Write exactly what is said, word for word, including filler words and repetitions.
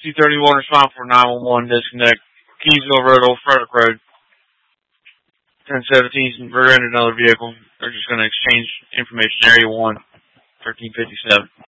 two thirty-one respond for nine one one disconnect. Keysville Road, Old Frederick Road. ten seventeen, rear-ended another vehicle. They're just going to exchange information. Area one, thirteen fifty-seven.